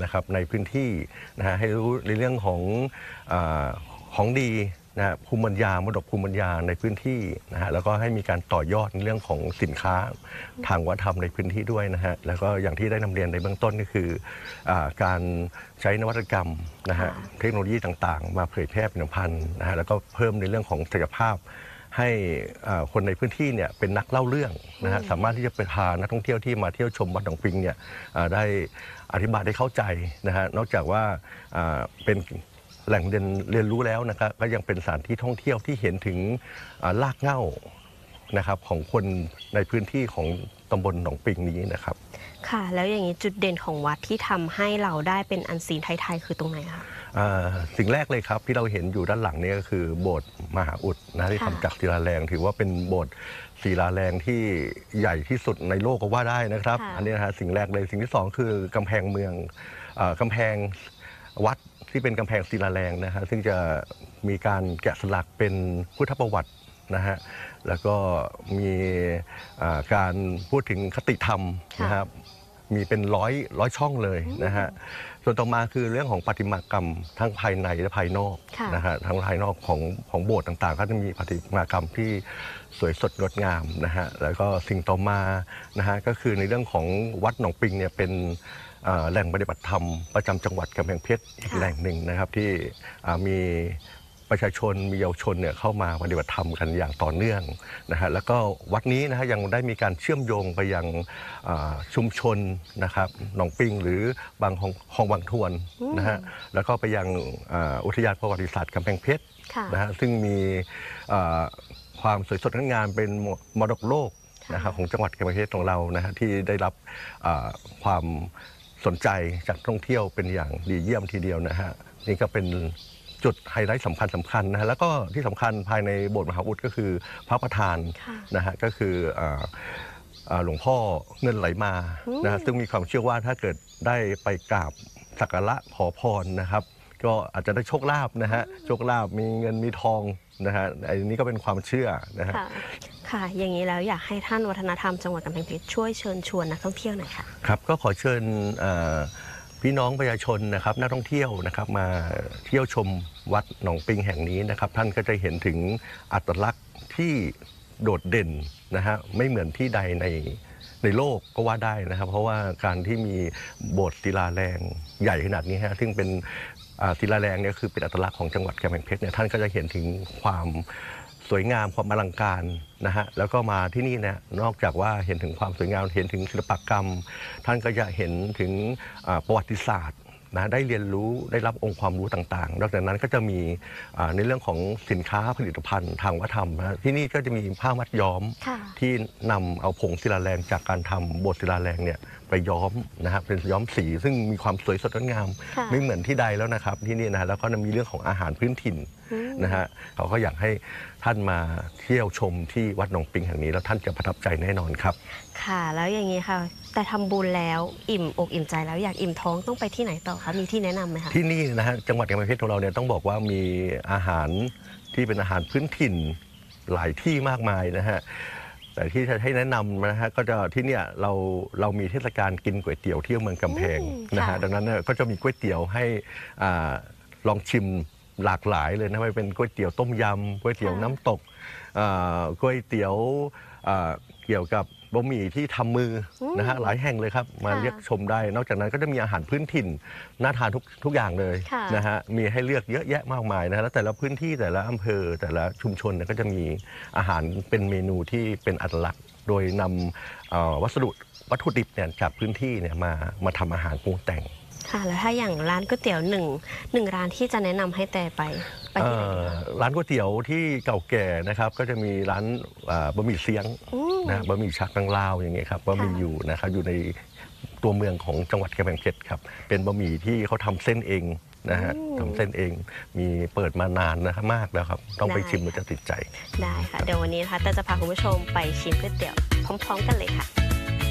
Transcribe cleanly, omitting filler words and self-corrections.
นะครับในพื้นที่นะฮะให้รู้ในเรื่องของดีนะภูมิปัญญามรดกภูมิปัญญาในพื้นที่นะฮะแล้วก็ให้มีการต่อยอดในเรื่องของสินค้าทางวัฒนธรรมในพื้นที่ด้วยนะฮะแล้วก็อย่างที่ได้นำเรียนในเบื้องต้นก็คือการใช้นวัตกรรมนะฮะเทคโนโลยีต่างๆมาเผยแพร่ผลิตภัณฑ์นะฮะแล้วก็เพิ่มในเรื่องของศักยภาพให้คนในพื้นที่เนี่ยเป็นนักเล่าเรื่องนะฮะสามารถที่จะไปพานักท่องเที่ยวที่มาเที่ยวชมวัดหนองปิงเนี่ยได้อธิบายได้เข้าใจนะฮะนอกจากว่าเป็นแหล่งเรียนรู้แล้วนะครับก็ยังเป็นสถานที่ท่องเที่ยวที่เห็นถึงรากเหง้านะครับของคนในพื้นที่ของตำบลหนองปิงนี้นะครับค่ะแล้วอย่างนี้จุดเด่นของวัดที่ทำให้เราได้เป็นอันซีนไทยๆคือตรงไหนคะสิ่งแรกเลยครับที่เราเห็นอยู่ด้านหลังนี่ก็คือโบสถ์มหาอุดนะที่ทำจากศิลาแรงถือว่าเป็นโบสถ์ศิลาแรงที่ใหญ่ที่สุดในโลกก็ว่าได้นะครับอันนี้นะฮะสิ่งแรกเลยสิ่งที่สองคือกำแพงเมืองกำแพงวัดที่เป็นกำแพงศิลาแรงนะฮะซึ่งจะมีการแกะสลักเป็นพุทธประวัตินะฮะแล้วก็มีการพูดถึงคติธรรมนะครับมีเป็นร้อยช่องเลยนะฮะส่วนต่อมาคือเรื่องของประติมากรรมทั้งภายในและภายนอกนะฮะทั้งภายนอกของโบสถ์ต่างๆก็จะมีประติมากรรมที่สวยสดงดงามนะฮะแล้วก็สิ่งต่อมานะฮะก็คือในเรื่องของวัดหนองปิงเนี่ยเป็นแหล่งปฏิบัติธรรมประจำจังหวัดกำแพงเพชรอีกแหล่งหนึ่งนะครับที่มีประชาชนมีเยาวชนเนี่ยเข้ามาปฏิบัติธรรมกันอย่างต่อเนื่องนะฮะแล้วก็วัดนี้นะฮะยังได้มีการเชื่อมโยงไปยังชุมชนนะครับหนองปิงหรือบางคลองบางทวนนะฮะแล้วก็ไปยังอุทยานประวัติศาสตร์กำแพงเพชรนะฮะซึ่งมีความสวยสดงดงามเป็นมรดกโลกนะครับของจังหวัดกำแพงเพชรของเรานะฮะที่ได้รับความสนใจจากท่องเที่ยวเป็นอย่างดีเยี่ยมทีเดียวนะฮะนี่ก็เป็นจุดไฮไลท์สำคัญนะฮะแล้วก็ที่สำคัญภายในโบสถ์มหาอุดก็คือพระประธานนะฮะก็คือหลวงพ่อเงินไหลมานะซึ่งมีความเชื่อว่าถ้าเกิดได้ไปกราบสักการะขอพรนะครับก็อาจจะได้โชคลาภนะฮะโชคลาภมีเงินมีทองนะฮะอันนี้ก็เป็นความเชื่อนะฮะค่ะอย่างนี้แล้วอยากให้ท่านวัฒนธรรมจังหวัดกำแพงเพชรช่วยเชิญชวนนักท่องเที่ยวหน่อยค่ะครับก็ขอเชิญพี่น้องประชาชนนะครับนักท่องเที่ยวนะครับมาเที่ยวชมวัดหนองปิงแห่งนี้นะครับท่านก็จะเห็นถึงอัตลักษณ์ที่โดดเด่นนะฮะไม่เหมือนที่ใดในโลกก็ว่าได้นะครับเพราะว่าการที่มีโบสถ์ศิลาแรงใหญ่ขนาดนี้ฮะซึ่งเป็นศิลาแรงเนี่ยคือเป็นอัตลักษณ์ของจังหวัดกำแพงเพชรเนี่ยท่านก็จะเห็นถึงความสวยงามความอลังการนะฮะแล้วก็มาที่นี่เนี่ยนอกจากว่าเห็นถึงความสวยงามเห็นถึงศิลปกรรมท่านก็จะเห็นถึงประวัติศาสตร์นะได้เรียนรู้ได้รับองค์ความรู้ต่างๆนอกจากนั้นก็จะมีในเรื่องของสินค้าผลิตภัณฑ์ทางวัฒนธรรมนะที่นี่ก็จะมีผ้ามัดย้อมที่นำเอาผงศิลาแรงจากการทำโบสถ์ศิลาแรงเนี่ยไปย้อมนะครับเป็นย้อมสีซึ่งมีความสวยสดงดงามไม่เหมือนที่ใดแล้วนะครับที่นี่นะแล้วก็มีเรื่องของอาหารพื้นถิ่นนะฮะเขาก็อยากให้ท่านมาเที่ยวชมที่วัดหนองปิงแห่งนี้แล้วท่านจะประทับใจแน่นอนครับค่ะแล้วอย่างนี้ค่ะแต่ทำบุญแล้วอิ่มอกอิ่มใจแล้วอยากอิ่มท้องต้องไปที่ไหนต่อคะมีที่แนะนำไหมคะที่นี่นะฮะจังหวัดกำแพงเพชรของเราเนี่ยต้องบอกว่ามีอาหารที่เป็นอาหารพื้นถิ่นหลายที่มากมายนะฮะแต่ที่จะให้แนะนำนะฮะก็จะที่เนี่ยเรามีเทศกาลกินก๋วยเตี๋ยวที่เมืองกำแพงนะฮะดังนั้นก็จะมีก๋วยเตี๋ยวให้ลองชิมหลากหลายเลยนะไม่เป็นก๋วยเตี๋ยวต้มยำก๋วยเตี๋ยวน้ำตกก๋วยเตี๋ยวเกี่ยวกับบะหมี่ที่ทำมือนะฮะหลายแห่งเลยครับมาเรียกชมได้นอกจากนั้นก็จะมีอาหารพื้นถิ่นน่าทานทุกอย่างเลยนะฮะมีให้เลือกเยอะแยะมากมายนะฮะแล้วแต่ละพื้นที่แต่ละอำเภอแต่ละชุมชนก็จะมีอาหารเป็นเมนูที่เป็นอัตลักษณ์โดยนำวัตถุดิบเนี่ยจากพื้นที่เนี่ยมาทำอาหารปรุงแต่งค่ะแล้วถ้าอย่างร้านก๋วยเตี๋ยวหนึ่งร้านที่จะแนะนำให้แต่ไปที่ไหนร้านก๋วยเตี๋ยวที่เก่าแก่นะครับก็จะมีร้านบะหมี่เสียงนะบะหมี่ชักกังลาวอย่างเงี้ยครับบะหมี่อยู่นะครับอยู่ในตัวเมืองของจังหวัดกำแพงเพชรครับเป็นบะหมี่ที่เขาทำเส้นเองนะฮะทำเส้นเองมีเปิดมานานนะครับมากแล้วครับต้องไปชิมแล้วจะติดใจได้ค่ะเดี๋ยววันนี้นะคะแต่จะพาคุณผู้ชมไปชิมก๋วยเตี๋ยวพร้อมๆกันเลยค่ะ